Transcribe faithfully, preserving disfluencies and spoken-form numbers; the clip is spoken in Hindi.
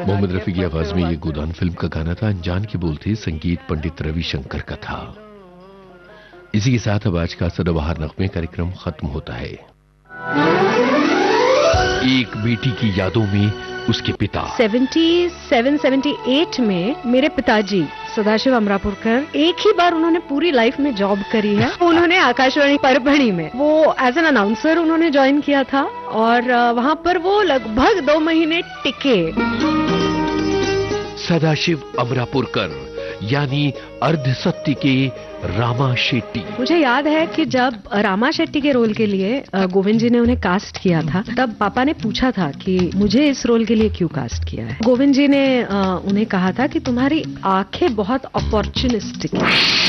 मोहम्मद रफी की आवाज में ये गोदान फिल्म का गाना था। अनजान की बोल थी, संगीत पंडित रविशंकर का था। इसी के साथ अब आज का सदाबहार नगमे कार्यक्रम खत्म होता है। एक बेटी की यादों में उसके पिता सतहत्तर अठहत्तर में मेरे पिताजी सदाशिव अमरापुरकर एक ही बार उन्होंने पूरी लाइफ में जॉब करी है। उन्होंने आकाशवाणी परभणी में वो एज एन अनाउंसर उन्होंने ज्वाइन किया था और वहां पर वो लगभग दो महीने टिके। सदाशिव अमरापुरकर यानी अर्ध सत्य के रामा शेट्टी। मुझे याद है कि जब रामा शेट्टी के रोल के लिए गोविंद जी ने उन्हें कास्ट किया था, तब पापा ने पूछा था कि मुझे इस रोल के लिए क्यों कास्ट किया है। गोविंद जी ने उन्हें कहा था कि तुम्हारी आंखें बहुत अपॉर्चुनिस्टिक है।